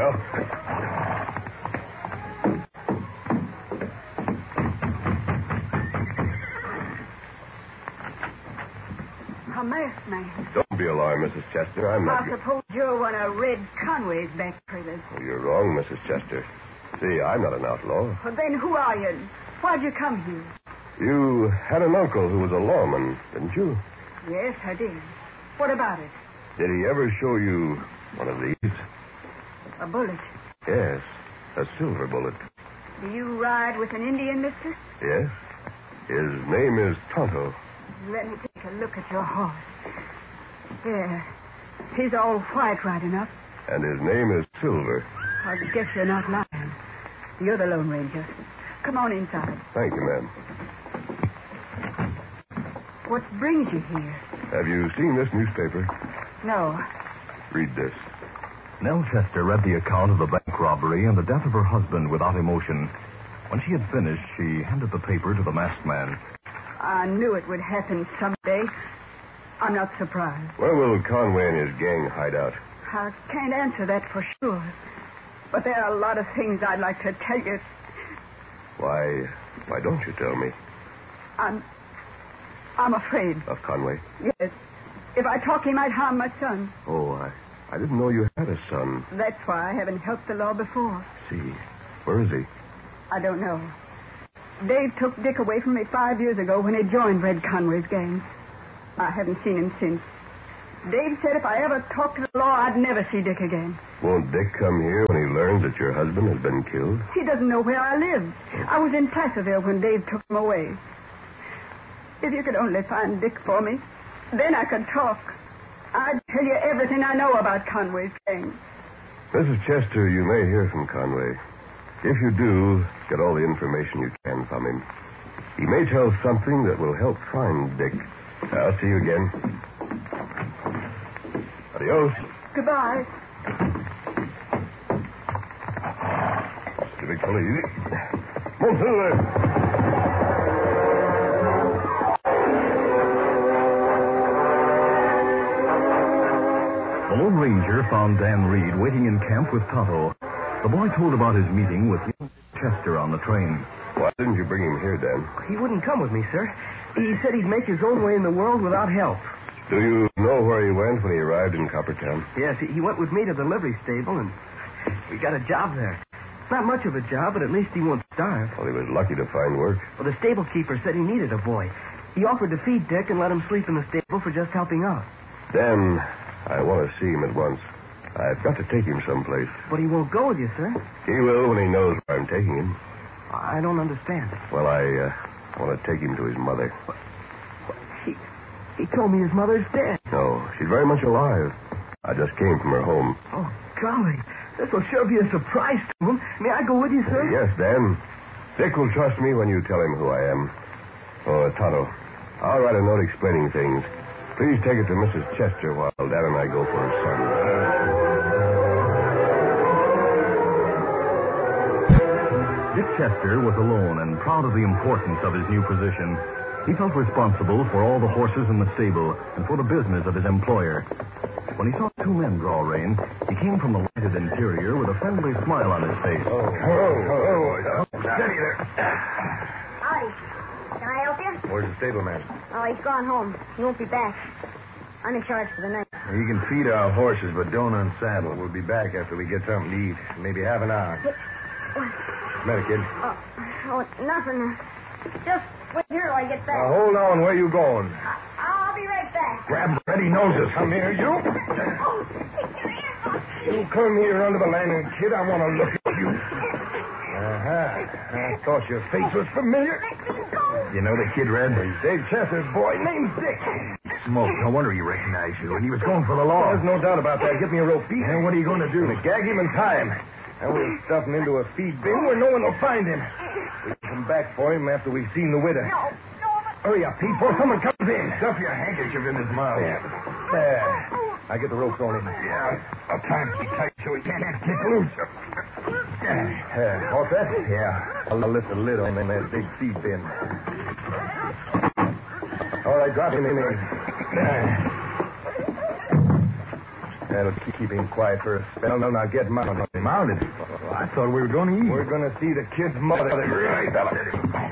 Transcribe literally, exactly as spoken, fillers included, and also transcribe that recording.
go. A masked man. Don't be alarmed, Missus Chester. I'm not... I suppose you're one of Red Conway's back critters. Oh, you're wrong, Missus Chester. See, I'm not an outlaw. Well, then who are you? Why'd you come here? You had an uncle who was a lawman, didn't you? Yes, I did. What about it? Did he ever show you one of these? A bullet. Yes, a silver bullet. Do you ride with an Indian, mister? Yes. His name is Tonto. Let me take a look at your horse. There. He's all white right enough. And his name is Silver. I guess you're not lying. You're the Lone Ranger. Come on inside. Thank you, ma'am. What brings you here? Have you seen this newspaper? No. Read this. Nell Chester read the account of the bank robbery and the death of her husband without emotion. When she had finished, she handed the paper to the masked man. I knew it would happen someday. I'm not surprised. Where will Conway and his gang hide out? I can't answer that for sure. But there are a lot of things I'd like to tell you. Why, why don't you tell me? I'm... I'm afraid. Of Conway? Yes. If I talk, he might harm my son. Oh, I, I didn't know you had a son. That's why I haven't helped the law before. See, where is he? I don't know. Dave took Dick away from me five years ago when he joined Red Conway's gang. I haven't seen him since. Dave said if I ever talked to the law, I'd never see Dick again. Won't Dick come here when he learns that your husband has been killed? He doesn't know where I live. I was in Placerville when Dave took him away. If you could only find Dick for me, then I could talk. I'd tell you everything I know about Conway's gang. Missus Chester, you may hear from Conway. If you do, get all the information you can from him. He may tell something that will help find Dick. I'll see you again. Adios. Goodbye. Civic police. Monsieur. The Lone Ranger found Dan Reed waiting in camp with Tonto. The boy told about his meeting with Chester on the train. Why didn't you bring him here, Dan? He wouldn't come with me, sir. He said he'd make his own way in the world without help. Do you know where he went when he arrived in Coppertown? Yes, he, he went with me to the livery stable, and we got a job there. Not much of a job, but at least he won't starve. Well, he was lucky to find work. Well, the stable keeper said he needed a boy. He offered to feed Dick and let him sleep in the stable for just helping out. Dan, I want to see him at once. I've got to take him someplace. But he won't go with you, sir. He will when he knows where I'm taking him. I don't understand. Well, I uh, want to take him to his mother. He, he told me his mother's dead. No, she's very much alive. I just came from her home. Oh, golly. This will sure be a surprise to him. May I go with you, sir? Uh, yes, Dan. Dick will trust me when you tell him who I am. Oh, Tonto, I'll write a note explaining things. Please take it to Missus Chester while Dad and I go for his son. Dick Chester was alone and proud of the importance of his new position. He felt responsible for all the horses in the stable and for the business of his employer. When he saw two men draw rein, he came from the lighted interior with a friendly smile on his face. Oh, hello, hello. Steady there. Howdy. Can I help you? Where's the stableman? Oh, he's gone home. He won't be back. I'm in charge for the night. You can feed our horses, but don't unsaddle. We'll be back after we get something to eat. Maybe half an hour. Matter, kid? Oh, oh, nothing. Just wait here till I get back. Now, hold on. Where you going? I'll be right back. Grab Reddy Noses. Come here, you. Oh, take your hands off. You come here under the lantern, kid. I want to look at you. Uh-huh. I thought your face was familiar. Let me go. You know the kid, Red? He's Dave Chester's boy named Dick. Smoke. No wonder he recognized you. And he was going for the law. There's no doubt about that. Get me a rope, Pete. And what are you going to do? Gonna gag him and tie him. And we'll stuff him into a feed bin where no one will find him. We'll come back for him after we've seen the widow. No, no. Hurry up, Pete, before someone comes in. Stuff your handkerchief in his mouth. Yeah. There. I get the rope on him. Yeah. I'll tie him tight so he can't kick loose. Uh, all set? Yeah. I'll lift the lid on that big feed bin. All right, drop him in there. That'll keep him quiet for a spell. Now get mounted. Mounted? Well, I thought we were going to eat. We're going to see the kid's mother. Right, fella.